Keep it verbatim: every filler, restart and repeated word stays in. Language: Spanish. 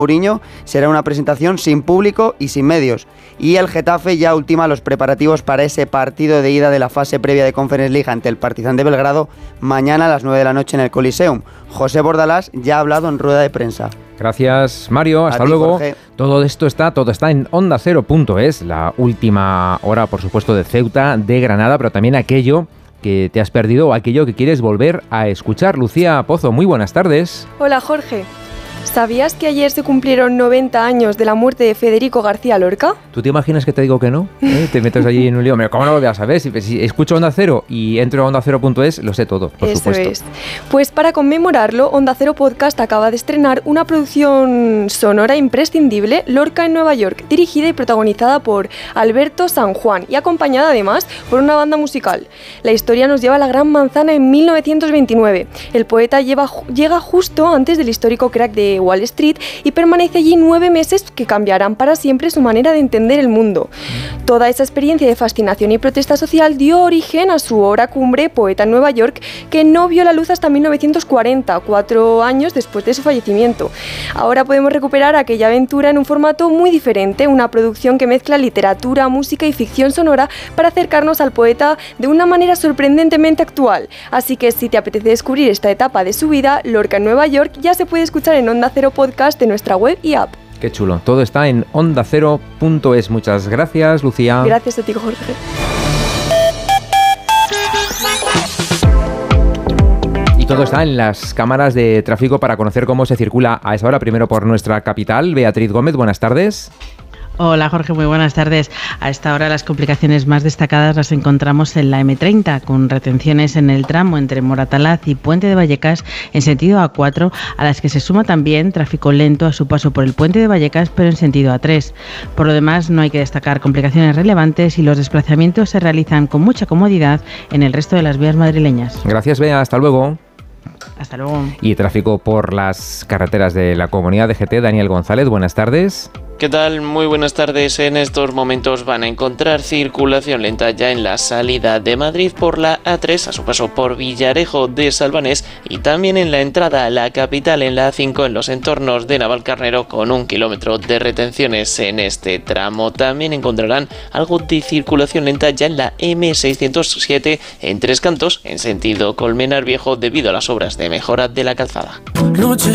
Mourinho será una presentación sin público y sin medios. Y el Getafe ya ultima los preparativos para ese partido de ida de la fase previa de Conference League ante el Partizan de Belgrado mañana a las nueve de la noche en el Coliseum. José Bordalás ya ha hablado en rueda de prensa. Gracias, Mario. Hasta ti, luego. Jorge. Todo esto está, todo está en onda cero punto es, la última hora, por supuesto, de Ceuta, de Granada, pero también aquello que te has perdido o aquello que quieres volver a escuchar. Lucía Pozo, muy buenas tardes. Hola, Jorge. ¿Sabías que ayer se cumplieron noventa años de la muerte de Federico García Lorca? ¿Tú te imaginas que te digo que no? ¿Eh? Te metes allí en un lío. ¿Cómo no lo voy a saber? Si, si escucho Onda Cero y entro a onda cero punto es, lo sé todo, por Eso supuesto. es. Pues para conmemorarlo, Onda Cero Podcast acaba de estrenar una producción sonora imprescindible, Lorca en Nueva York, dirigida y protagonizada por Alberto San Juan y acompañada además por una banda musical. La historia nos lleva a la Gran Manzana en mil novecientos veintinueve. El poeta lleva, llega justo antes del histórico crack de Wall Street y permanece allí nueve meses que cambiarán para siempre su manera de entender el mundo. Toda esa experiencia de fascinación y protesta social dio origen a su obra cumbre, Poeta en Nueva York, que no vio la luz hasta mil novecientos cuarenta, cuatro años después de su fallecimiento. Ahora podemos recuperar aquella aventura en un formato muy diferente, una producción que mezcla literatura, música y ficción sonora para acercarnos al poeta de una manera sorprendentemente actual. Así que si te apetece descubrir esta etapa de su vida, Lorca en Nueva York ya se puede escuchar en Onda Cero Podcast de nuestra web y app. Qué chulo. Todo está en onda cero punto es. Muchas gracias, Lucía. Gracias a ti, Jorge. Y todo está en las cámaras de tráfico para conocer cómo se circula a esa hora. Primero por nuestra capital. Beatriz Gómez, buenas tardes. Hola Jorge, muy buenas tardes. A esta hora las complicaciones más destacadas las encontramos en la eme treinta, con retenciones en el tramo entre Moratalaz y Puente de Vallecas en sentido A cuatro, a las que se suma también tráfico lento a su paso por el Puente de Vallecas, pero en sentido A tres. Por lo demás, no hay que destacar complicaciones relevantes y los desplazamientos se realizan con mucha comodidad en el resto de las vías madrileñas. Gracias, Bea. Hasta luego. Hasta luego. Y tráfico por las carreteras de la Comunidad de G T. Daniel González, buenas tardes. ¿Qué tal? Muy buenas tardes. En estos momentos van a encontrar circulación lenta ya en la salida de Madrid por la A tres a su paso por Villarejo de Salvanés y también en la entrada a la capital en la A cinco en los entornos de Navalcarnero con un kilómetro de retenciones en este tramo. También encontrarán algo de circulación lenta ya en la eme seiscientos siete en Tres Cantos en sentido Colmenar Viejo debido a las obras de mejora de la calzada.